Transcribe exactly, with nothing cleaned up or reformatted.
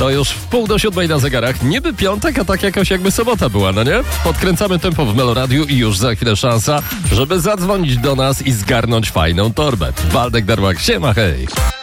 To już w pół do siódmej na zegarach. Niby piątek, a tak jakoś jakby sobota była, no nie? Podkręcamy tempo w Meloradiu i już za chwilę szansa, żeby zadzwonić do nas i zgarnąć fajną torbę. Waldek Darłak, siema, hej!